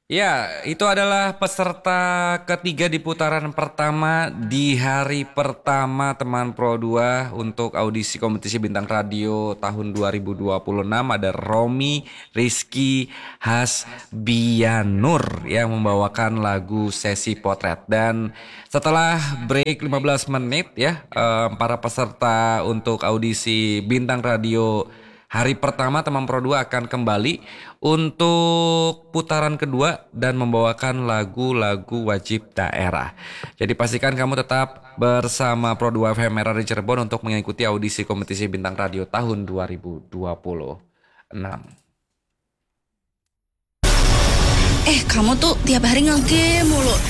Ya, itu adalah peserta ketiga di putaran pertama di hari pertama teman Pro 2 untuk audisi kompetisi bintang radio tahun 2026. Ada Romi Rizky Hasbianur yang membawakan lagu Sesi Potret. Dan setelah break 15 menit ya, para peserta untuk audisi bintang radio hari pertama teman Pro 2 akan kembali untuk putaran kedua dan membawakan lagu-lagu wajib daerah. Jadi pastikan kamu tetap bersama Pro 2 FM Merah di Cirebon untuk mengikuti audisi kompetisi bintang radio tahun 2026. Kamu tuh tiap hari nge-game mulu.